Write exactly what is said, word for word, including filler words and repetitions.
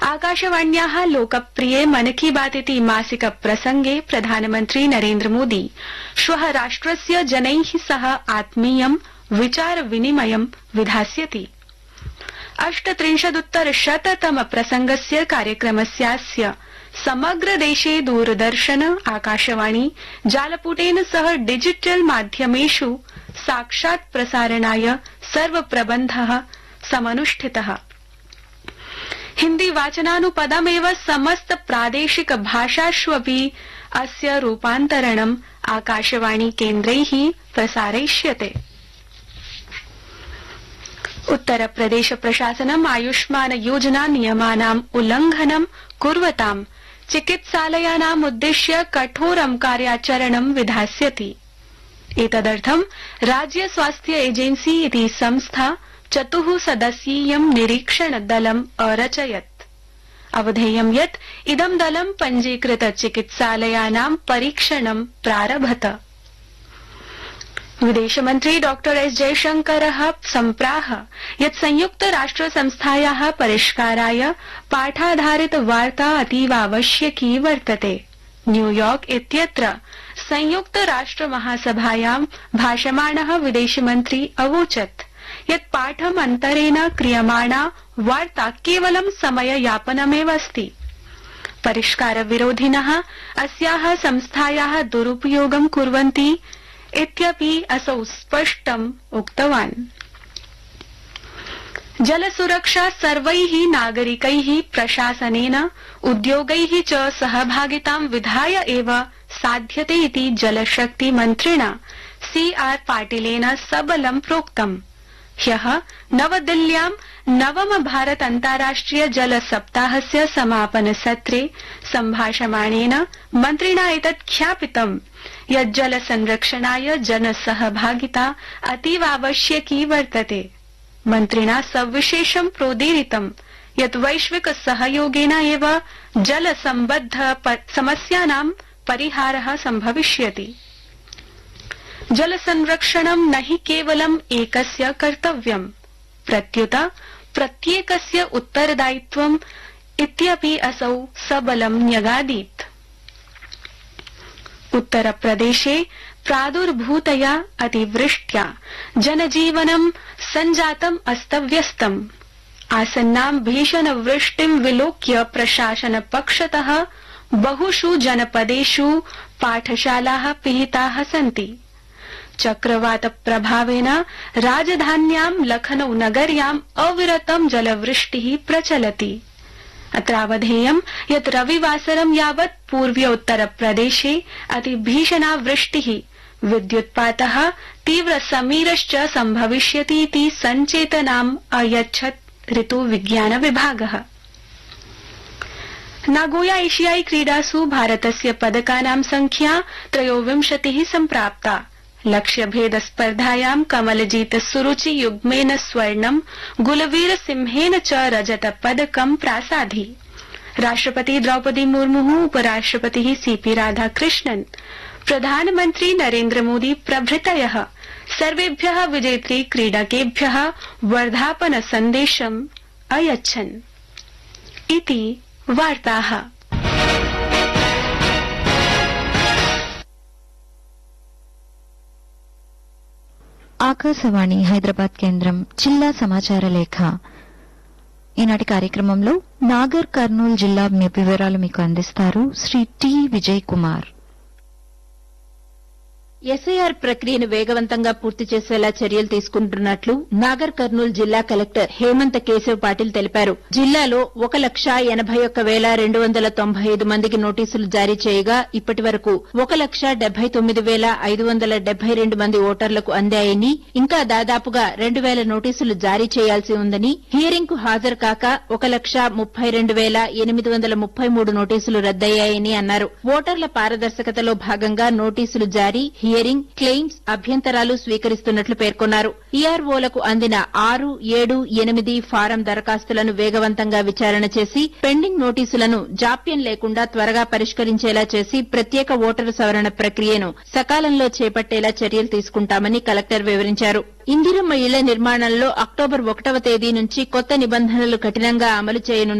आकाशवाण्याः लोकप्रिये मन की बात इति मासिक प्रसंगे प्रधानमन्त्री नरेन्द्र मोदी श्वः राष्ट्रस्य जनैः सह आत्मीयं विचार विनिमयं विधास्यति। अष्टत्रिंशदुत्तर शततम प्रसंगस्य कार्यक्रमस्यास्य समग्र देशे दूरदर्शन आकाशवाणी जालपुटेन सह डिजिटल माध्यमेषु साक्षात् प्रसारणाय सर्वप्रबन्धः समनुष्ठितः। हिन्दी वाचनानुपदमेव समस्त प्रादेशिक भाषाष्वपि अस्य रूपान्तरणम् आकाशवाणी केन्द्रैः प्रसारयिष्यते। उत्तर प्रदेश प्रशासनम् आयुष्मान योजना नियमानाम् उल्लंघनं कुर्वतां चिकित्सालयानाम् उद्दिश्य कठोरं कार्याचरणं विधास्यति। एतदर्थं राज्य स्वास्थ्य एजेन्सी इति संस्था चतुः सदस्यीयं निरीक्षण दलम् अरचयत्। अवधेयं यत् इदं दलं पञ्जीकृत चिकित्सालयानां परीक्षणं प्रारभत। विदेशमन्त्री डॉ एस जयशंकरः सम्प्राह यत् संयुक्त राष्ट्र संस्थायाः परिष्काराय पाठाधारित वार्ता अतीवावश्यकी वर्तते। न्यूयॉर्क इत्यत्र संयुक्त राष्ट्र महासभायां भाषमाणः विदेशमन्त्री अवोचत् यत् पाठमन्तरेण क्रियमाणा वार्ता केवलं समययापनमेव अस्ति। परिष्कार विरोधिनः अस्याः संस्थायाः दुरुपयोगं कुर्वन्ति इत्यपि असौ स्पष्टम् उक्तवान्। जलसुरक्षा सर्वैः नागरिकैः प्रशासनेन उद्योगैः च सहभागितां विधाय एव साध्यते इति जलशक्ति मन्त्रिणा सी आर पाटिलेन सबलं प्रोक्तम्। ह्यः नवदिल्ल्यां नवम भारत अन्ताराष्ट्रिय जल सप्ताहस्य समापन सत्रे सम्भाषमाणेन मन्त्रिणा एतत् ख्यापितम् यत् जल संरक्षणाय जनसहभागिता अतीवावश्यकी वर्तते। मन्त्रिणा सविशेषं प्रोदीरितं यत् वैश्विक सहयोगेन एव जल सम्बद्ध समस्यानां परिहारः सम्भविष्यति। जल संरक्षणं न हि केवलम् एकस्य कर्तव्यम्, प्रत्युत प्रत्येकस्य उत्तरदायित्वम् इत्यपि असौ सबलं न्यगादीत्। उत्तरप्रदेशे प्रादुर्भूतया अतिवृष्ट्या जनजीवनं सञ्जातम् अस्तव्यस्तम्। आसन्नां भीषणवृष्टिं विलोक्य प्रशासनपक्षतः बहुषु जनपदेषु पाठशालाः पिहिताः सन्ति। चक्रवात प्रभावेन राजधान्यां लखनऊ नगर्याम् अविरतं जलवृष्टिः प्रचलति। अत्रावधेयं यत् रविवासरं यावत् पूर्वोत्तरप्रदेशे अतिभीषणा वृष्टिः विद्युत्पातः तीव्रसमीरश्च सम्भविष्यति इति सञ्चेतनाम् अयच्छत् ऋतुविज्ञान विभागः। नागोया एशियाई क्रीडासु भारतस्य पदकानां संख्या त्रयोविंशतिः सम्प्राप्ता। लक्ष्यभेद स्पर्धायां कमलजीत सुरुचि युग्मेन स्वर्णं, गुलवीर सिंहेन च रजत पदकं प्रासाधि। राष्ट्रपति द्रौपदी मुर्मुः, उपराष्ट्रपतिः सीपी राधाकृष्णन्, प्रधानमन्त्री नरेन्द्र मोदी प्रभृतयः सर्वेभ्यः विजेतृ क्रीडकेभ्यः वर्धापन सन्देशम् अयच्छन्। इति वार्ताः। ఆకాశవాణి హైదరాబాద్ కేంద్రం జిల్లా సమాచార లేఖ. ఈనాటి కార్యక్రమంలో నాగర్ కర్నూలు జిల్లా వివరాలు మీకు అందిస్తారు శ్రీ టి విజయ్ కుమార్. ఎస్ఐఆర్ ప్రక్రియను వేగవంతంగా పూర్తి చేసేలా చర్యలు తీసుకుంటున్నట్లు నాగర్ కర్నూలు జిల్లా కలెక్టర్ హేమంత్ కేశవ్ పాటిల్ తెలిపారు. జిల్లాలో ఒక లక్ష ఎనబై ఒక్క వేల రెండు వందల తొంభై ఐదు మందికి నోటీసులు జారీ చేయగా ఇప్పటి వరకు ఒక లక్ష డెబ్బై తొమ్మిది వేల ఐదు వందల డెబ్బై రెండు మంది ఓటర్లకు అందాయని, ఇంకా దాదాపుగా రెండు వేల నోటీసులు జారీ చేయాల్సి ఉందని, హియరింగ్ కు హాజరు కాక ఒక లక్ష ముప్పై రెండు వేల ఎనిమిది వందల ముప్పై మూడు నోటీసులు రద్దయ్యాయని అన్నారు. ఓటర్ల పారదర్శకతలో భాగంగా నోటీసులు జారీ, హియరింగ్, క్లెయిమ్స్, అభ్యంతరాలు స్వీకరిస్తున్నట్లు పేర్కొన్నారు. ఈఆర్ఓలకు అందిన ఆరు, ఏడు, ఎనిమిది ఫారం దరఖాస్తులను వేగవంతంగా విచారణ చేసి పెండింగ్ నోటీసులను జాప్యం లేకుండా త్వరగా పరిష్కరించేలా చేసి ప్రత్యేక ఓటరు సవరణ ప్రక్రియను సకాలంలో చేపట్టేలా చర్యలు తీసుకుంటామని కలెక్టర్ వివరించారు. ఇందిరమ్మ ఇళ్ల నిర్మాణంలో అక్టోబర్ ఒకటవ తేదీ నుంచి కొత్త నిబంధనలు కఠినంగా అమలు చేయనున్నారు.